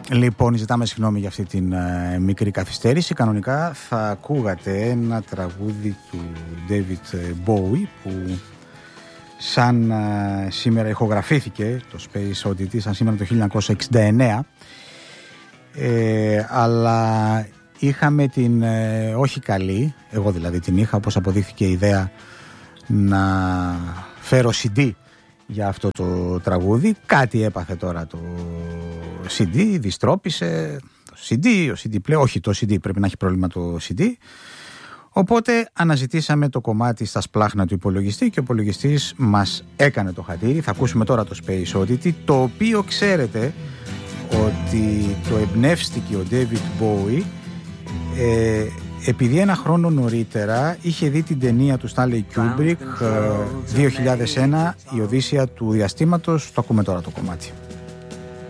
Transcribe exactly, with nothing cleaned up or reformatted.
Λοιπόν, ζητάμε συγγνώμη για αυτή την ε, μικρή καθυστέρηση. Κανονικά θα ακούγατε ένα τραγούδι του David Bowie που σαν ε, σήμερα ηχογραφήθηκε το Space Oddity, σαν σήμερα το χίλια εννιακόσια εξήντα εννέα, ε, αλλά είχαμε την ε, όχι καλή, εγώ δηλαδή την είχα, όπως αποδείχθηκε η ιδέα να φέρω σι ντι για αυτό το τραγούδι. Κάτι έπαθε τώρα το σι ντι, διστρόπησε το σι ντι, ο σι ντι πλέον, όχι το σι ντι, πρέπει να έχει πρόβλημα το σι ντι. Οπότε αναζητήσαμε το κομμάτι στα σπλάχνα του υπολογιστή και ο υπολογιστής μας έκανε το χατήρι. Θα ακούσουμε τώρα το Space Oddity, το οποίο ξέρετε ότι το εμπνεύστηκε ο David Bowie ε, επειδή ένα χρόνο νωρίτερα είχε δει την ταινία του Stanley Kubrick ε, δύο χιλιάδες ένα, η Οδύσσεια του διαστήματος. Το ακούμε τώρα το κομμάτι.